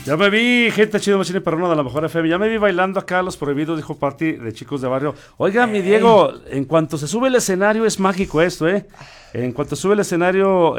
Ya me vi, gente chido, machine y perrona de la mejor FM. Ya me vi bailando acá Los Prohibidos, dijo Pati, de Chicos de Barrio. Oiga, mi Diego, en cuanto se sube el escenario, es mágico esto, ¿eh? En cuanto sube el escenario,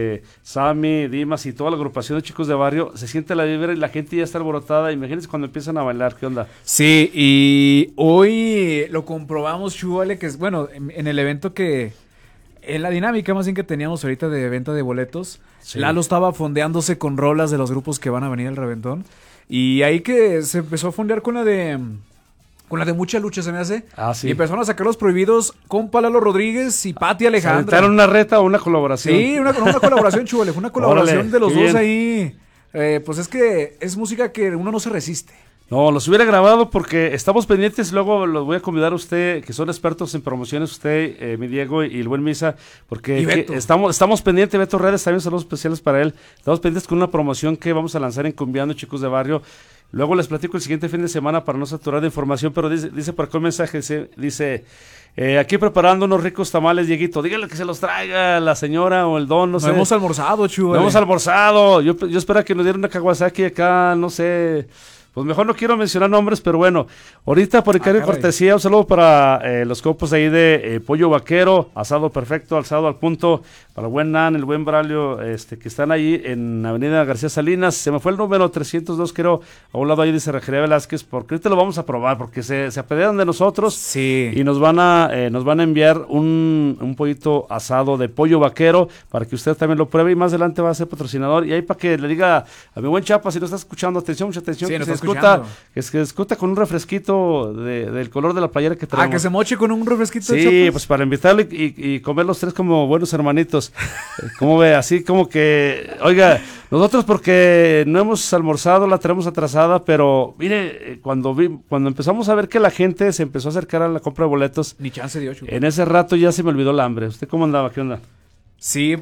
Sammy, Dimas y toda la agrupación de Chicos de Barrio, se siente la vibra y la gente ya está alborotada. Imagínense cuando empiezan a bailar, ¿qué onda? Sí, y hoy lo comprobamos, Chuvale, que es, bueno, en el evento que... En la dinámica más bien que teníamos ahorita de venta de boletos, sí. Lalo estaba fondeándose con rolas de los grupos que van a venir al reventón. Y ahí que se empezó a fondear con la de Mucha Lucha, se me hace. Ah, sí. Y empezaron a sacar Los Prohibidos con Lalo Rodríguez y Pati Alejandra. ¿Se una reta o una colaboración? Sí, una colaboración, Chuvale. Fue una colaboración Órale, de los dos bien. ahí. Pues es que es música que uno no se resiste. No, los hubiera grabado porque estamos pendientes, luego los voy a convidar a usted, que son expertos en promociones, usted, mi Diego y el buen Misa, porque estamos pendientes, Beto Redes, también saludos especiales para él, estamos pendientes con una promoción que vamos a lanzar en Cumbiando, Chicos de Barrio. Luego les platico el siguiente fin de semana para no saturar de información, pero dice por acá un mensaje, dice... aquí preparando unos ricos tamales, Dieguito. Dígale que se los traiga la señora o el don, no sé. No hemos almorzado, Chuy. No hemos almorzado. Yo espero que nos dieran una Kawasaki acá, no sé... Pues mejor no quiero mencionar nombres, pero bueno, ahorita por encargo y cortesía, un saludo para los copos ahí de Pollo Vaquero, asado perfecto, asado al punto, para el buen Nan, el buen Braulio, que están ahí en Avenida García Salinas. Se me fue el número 302, creo, a un lado ahí dice Regería Velázquez, porque ahorita lo vamos a probar, porque se apedrean de nosotros, sí. Y nos van a enviar un pollito asado de Pollo Vaquero, para que usted también lo pruebe, y más adelante va a ser patrocinador, y ahí para que le diga a mi buen Chapa, si no está escuchando, atención, mucha atención, sí, que se discuta con un refresquito del color de la playera que traemos. Que se moche con un refresquito. Sí, pues para invitarlo y comer los tres como buenos hermanitos. ¿Cómo ve? Así como que, oiga, nosotros porque no hemos almorzado, la tenemos atrasada, pero mire, cuando empezamos a ver que la gente se empezó a acercar a la compra de boletos, ni chance de 8. En ese rato ya se me olvidó el hambre. ¿Usted cómo andaba? ¿Qué onda? Sí,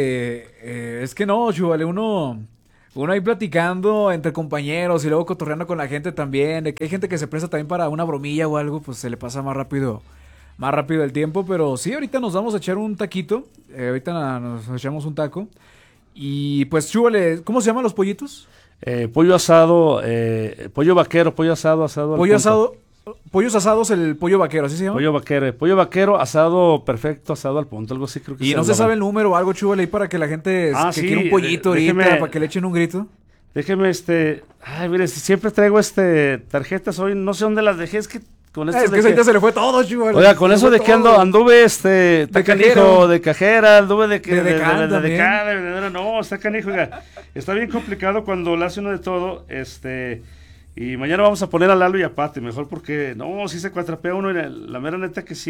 porque es que no, Chuvale, uno ahí platicando entre compañeros y luego cotorreando con la gente también, de que hay gente que se presta también para una bromilla o algo, pues se le pasa más rápido el tiempo, pero sí, ahorita nos vamos a echar un taquito, ahorita nos echamos un taco, y pues Chúbale, ¿cómo se llaman los pollitos? Pollo asado, pollo vaquero, pollo asado. Pollo asado. Pollos asados, el pollo vaquero, ¿así se llama? Pollo vaquero, asado perfecto, asado al punto, algo así creo que. Y no se sabe el número o algo, Chúbale, ahí para que la gente que quiere un pollito ahorita, para que le echen un grito. Déjeme, ay, mire, siempre traigo tarjetas hoy, no sé dónde las dejé, es que con esto es que ahorita se le fue todo, Chúbale. Oiga, con eso de que anduve, de cajero, de cajera, anduve de decana, no, está canijo, oiga, está bien complicado cuando le hace uno de todo, y mañana vamos a poner a Lalo y a Pati, mejor porque, no, sí se cuatrapea uno, y la mera neta que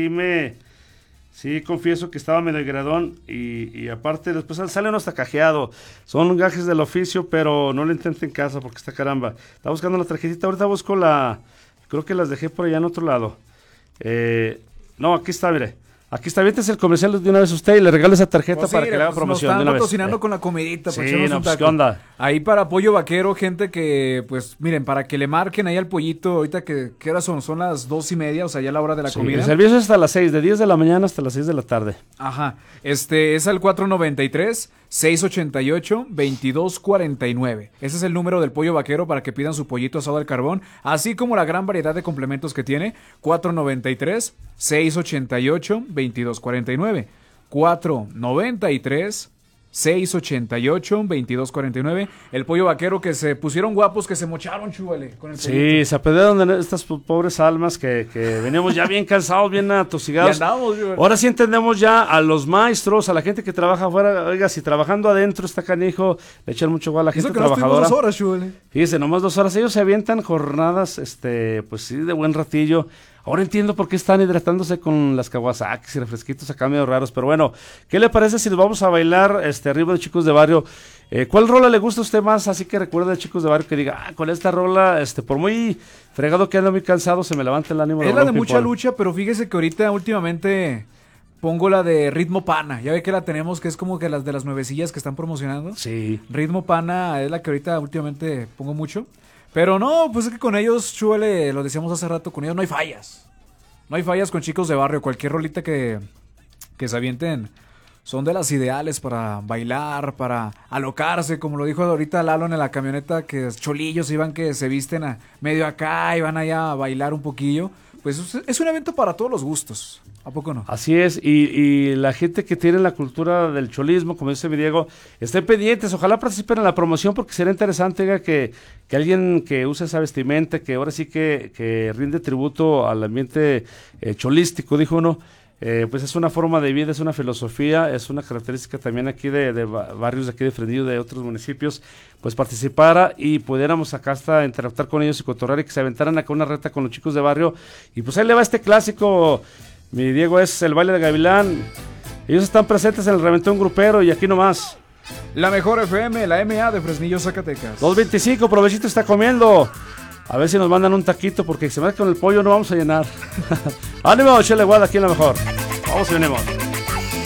sí confieso que estaba medio gradón, y aparte después sale uno hasta cajeado, son gajes del oficio, pero no lo intente en casa porque está caramba. Está buscando la tarjetita, ahorita busco creo que las dejé por allá en otro lado. No, aquí está, mire. Aquí está, vientes el comercial de una vez usted y le regala esa tarjeta para que le haga promoción nos de una vez. Patrocinando con la comidita. Sí, no, pues, ¿qué onda? Ahí para Pollo Vaquero, gente que, pues, miren, para que le marquen ahí al pollito, ahorita ¿qué horas son? Son las 2:30, o sea, ya la hora de la comida. El servicio es hasta las 6, de 10 de la mañana hasta las 6 de la tarde. Ajá, es al 493-688-2249. Ese es el número del Pollo Vaquero para que pidan su pollito asado al carbón, así como la gran variedad de complementos que tiene. 493-688-2249. 493-688-2249. El Pollo Vaquero, que se pusieron guapos, que se mocharon, Chúbale, con el pollito. Sí, se apedrearon de estas pobres almas que veníamos ya bien cansados, bien atosigados. Ahora sí entendemos ya a los maestros, a la gente que trabaja afuera. Oiga, si trabajando adentro está canijo, le echan mucho gol a la gente trabajadora. 2 horas, Chúbale. Fíjese, nomás 2 horas. Ellos se avientan jornadas, pues sí, de buen ratillo. Ahora entiendo por qué están hidratándose con las Kawasaki y refresquitos acá medio raros. Pero bueno, ¿qué le parece si nos vamos a bailar arriba de Chicos de Barrio? ¿Cuál rola le gusta a usted más? Así que recuerda de Chicos de Barrio que diga, con esta rola, por muy fregado que ande, muy cansado, se me levanta el ánimo. Es la de Mucha Lucha, pero fíjese que ahorita últimamente pongo la de Ritmo Pana. Ya ve que la tenemos, que es como que las de las nuevecillas que están promocionando. Sí. Ritmo Pana es la que ahorita últimamente pongo mucho. Pero no, pues es que con ellos, Chúbale, lo decíamos hace rato, con ellos no hay fallas. No hay fallas con Chicos de Barrio. Cualquier rolita que se avienten son de las ideales para bailar, para alocarse, como lo dijo ahorita Lalo en la camioneta, que cholillos iban que se visten a medio acá y van allá a bailar un poquillo. Pues es un evento para todos los gustos, ¿a poco no? Así es, y la gente que tiene la cultura del cholismo, como dice mi Diego, estén pendientes, ojalá participen en la promoción porque sería interesante, oiga, que alguien que use esa vestimenta, que ahora sí que rinde tributo al ambiente cholístico, dijo uno, pues es una forma de vida, es una filosofía, es una característica también aquí de barrios de aquí de Fresnillo, de otros municipios, pues participara y pudiéramos acá hasta interactuar con ellos y cotorrear y que se aventaran acá una reta con los chicos de barrio. Y pues ahí le va este clásico, mi Diego, es el baile de Gavilán. Ellos están presentes en el Reventón Grupero y aquí nomás. La mejor FM, la MA de Fresnillo, Zacatecas. 225, provechito está comiendo. A ver si nos mandan un taquito porque se me da que con el pollo no vamos a llenar. Ánimo, Chele Guada, aquí en la mejor. Vamos y venimos.